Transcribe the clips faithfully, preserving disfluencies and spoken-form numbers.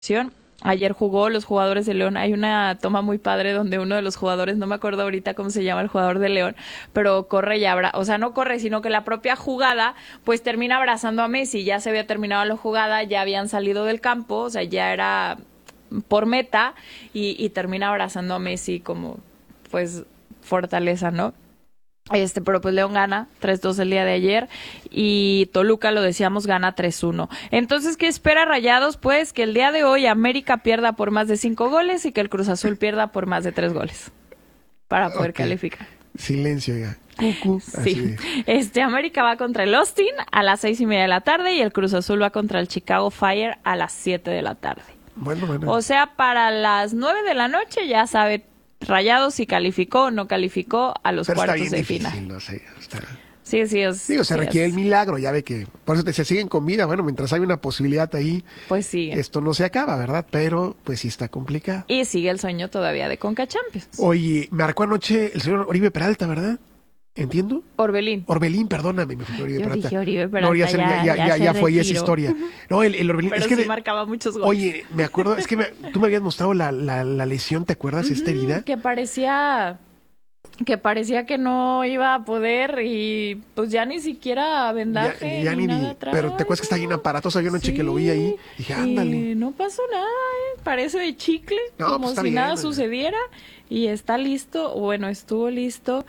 Ayer jugó los jugadores de León. Hay una toma muy padre donde uno de los jugadores, no me acuerdo ahorita cómo se llama el jugador de León, pero corre y abra, o sea, no corre, sino que la propia jugada, pues termina abrazando a Messi. Ya se había terminado la jugada, ya habían salido del campo, o sea, ya era por meta y, y termina abrazando a Messi como, pues, fortaleza, ¿no? Este, pero pues León gana tres dos el día de ayer y Toluca, lo decíamos, gana tres uno. Entonces, ¿qué espera Rayados? Pues que el día de hoy América pierda por más de cinco goles y que el Cruz Azul pierda por más de tres goles para poder okay. calificar. Silencio ya. Cucu. Sí. Este, América va contra el Austin a las seis y media de la tarde y el Cruz Azul va contra el Chicago Fire a las siete de la tarde. Bueno, bueno. O sea, para las nueve de la noche ya sabe Rayados si calificó o no calificó a los Pero cuartos está bien de difícil, final. No sé, está... Sí, sí, es, Digo, se sí requiere es. el milagro, ya ve que por eso te se siguen con vida. Bueno, mientras hay una posibilidad ahí, pues sí. Esto no se acaba, ¿verdad? Pero pues sí está complicado. Y sigue el sueño todavía de Conca Champions. Oye, marcó anoche el señor Oribe Peralta, ¿verdad? ¿Entiendo? Orbelín. Orbelín, perdóname, me fui Oribe Yo Peralta. Dije Oribe Peralta. No, ya, se, ya, ya, ya, ya, ya fue, ya esa historia. No, el, el Orbelín. Pero es que sí de, marcaba muchos goles. Oye, me acuerdo, es que me, tú me habías mostrado la, la, la lesión, ¿te acuerdas? Uh-huh, esta herida. Que parecía... que parecía que no iba a poder y pues ya ni siquiera vendaje ya, ya ni, ni nada atrás. Pero te acuerdas que está bien aparatoso, yo anoche sí, que lo vi ahí, dije, ándale. No pasó nada, ¿eh? Parece de chicle, no, como pues si bien, nada man. sucediera y está listo, bueno, estuvo listo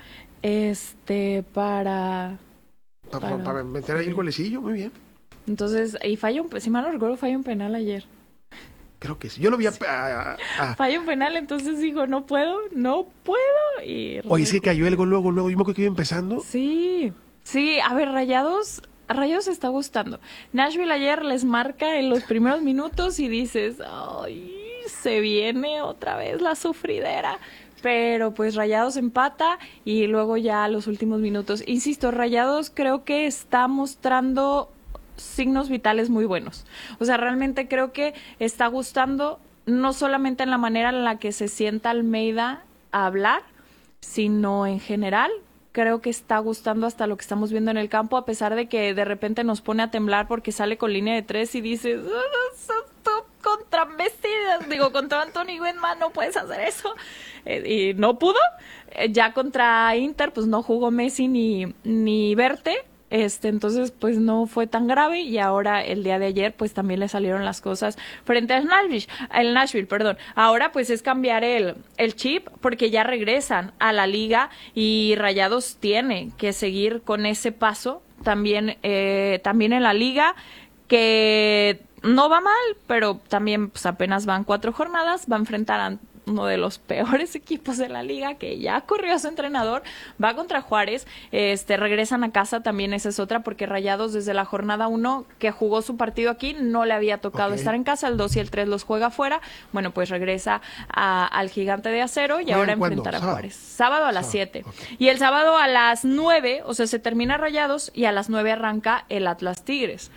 este para... Para, para, para meter ahí el golecillo, muy bien. Entonces, y falla un, si mal no recuerdo, falla un penal ayer. Creo que sí. Yo lo vi a... a, a... Falla un penal, entonces dijo, no puedo, no puedo. Y Oye, es que cayó el gol luego, luego. Yo me acuerdo que iba empezando. Sí, sí. A ver, Rayados, Rayados está gustando. Nashville ayer les marca en los primeros minutos y dices, ay, se viene otra vez la sufridera. Pero pues Rayados empata y luego ya los últimos minutos. Insisto, Rayados creo que está mostrando signos vitales muy buenos. O sea, realmente creo que está gustando no solamente en la manera en la que se sienta Almeida a hablar, sino en general. Creo que está gustando hasta lo que estamos viendo en el campo, a pesar de que de repente nos pone a temblar porque sale con línea de tres y dices, oh, contra Messi, digo, contra Anthony Griezmann no puedes hacer eso. Eh, y no pudo. Eh, ya contra Inter, pues no jugó Messi ni, ni Verte. Este, entonces, pues no fue tan grave y ahora el día de ayer, pues también le salieron las cosas frente al Nashville, el Nashville, perdón. Ahora, pues es cambiar el, el chip porque ya regresan a la liga y Rayados tiene que seguir con ese paso también, eh, también en la liga, que no va mal, pero también pues apenas van cuatro jornadas, va a enfrentar a uno de los peores equipos de la liga, que ya corrió a su entrenador, va contra Juárez, este regresan a casa, también esa es otra, porque Rayados desde la jornada uno que jugó su partido aquí, no le había tocado okay. estar en casa, el dos y el tres los juega afuera, bueno, pues regresa a, al Gigante de Acero y ahora enfrentará a Juárez. Sábado a las siete. Okay. Y el sábado a las nueve, o sea, se termina Rayados y a las nueve arranca el Atlas Tigres.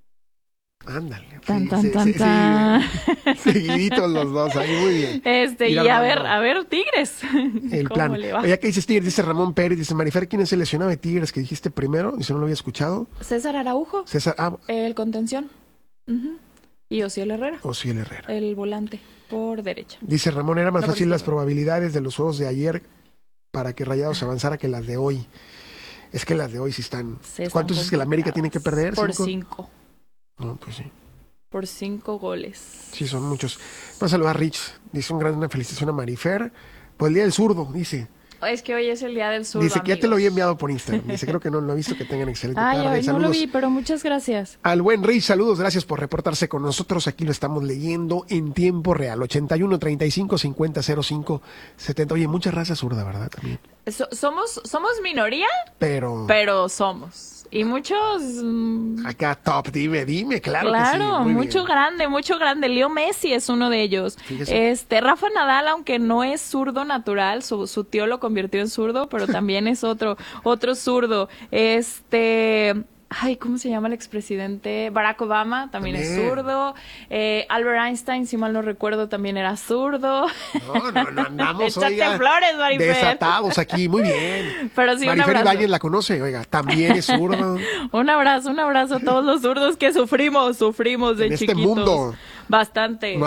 Ándale. Tan, sí, tan, sí, tan, sí, tan. Sí, seguiditos los dos, ahí muy bien. Este, Mira, y a ver, a ver, Tigres. El plan. Oye, que dices Tigres, dice Ramón Pérez, dice Marifer, ¿quién es el lesionado de Tigres que dijiste primero? Dice, no lo había escuchado. César Araujo. César, ah. El contención. Uh-huh. Y Osiel Herrera. Osiel Herrera. El volante, por derecha. Dice Ramón, era más no, fácil las probabilidades de los juegos de ayer para que Rayados avanzara que las de hoy. Es que las de hoy sí están... Sí, ¿cuántos es que la América tiene que perder? Por cinco. cinco. No, pues sí. Por cinco goles. Sí, son muchos. Vamos a saludar a Rich. Dice un gran una felicitación a Marifer. Pues el día del zurdo, dice. Es que hoy es el día del zurdo. Dice que amigos. Ya te lo había enviado por Instagram. Dice, creo que no lo he visto, que tengan excelente Ay, tarde. Ay, saludos. no lo vi, pero muchas gracias. Al buen Rich, saludos, gracias por reportarse con nosotros. Aquí lo estamos leyendo en tiempo real. ochenta y uno, treinta y cinco, cincuenta, cero cinco, setenta. Oye, mucha raza zurda, ¿verdad? También. So, somos, somos minoría, pero... pero somos. Y muchos... Mmm... Acá top, dime, dime, claro, claro que sí. Muy mucho bien. grande, mucho grande. Leo Messi es uno de ellos. Fíjese. Este Rafa Nadal, aunque no es zurdo natural, su, su tío lo convirtió en zurdo, pero también es otro, otro zurdo. Este... Ay, ¿cómo se llama el expresidente? Barack Obama también, también. es zurdo. Eh, Albert Einstein, si mal no recuerdo, también era zurdo. No, no, no andamos, oiga, flores, Marifer. Desatados aquí, muy bien. Pero sí, Marifer Ibáñez la conoce, oiga, también es zurdo. Un abrazo, un abrazo a todos los zurdos que sufrimos, sufrimos de en chiquitos. este mundo. Bastante.